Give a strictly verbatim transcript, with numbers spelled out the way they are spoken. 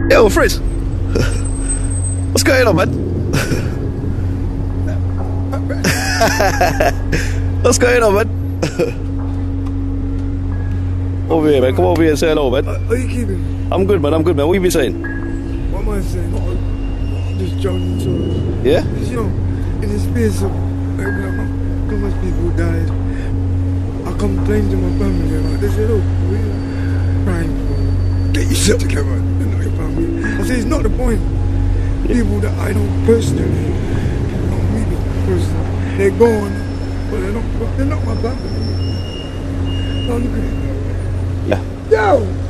Yo, Frizz. What's going on, man? What's going on, man? Over here, man. Come over here and say hello, man. How you keeping? I'm good, man. I'm good, man. What you been saying? What am I saying? Oh, I'm just joking. So, Yeah? you know, in the space of like, how much people died, I complained to my family about this. They said, "Oh, we're crying for get yourself together." And not your family. I said, it's not the point. People that I know personally, not me personally, they're gone, but they're not. They're not my family. Now look at it. Yeah. Yo.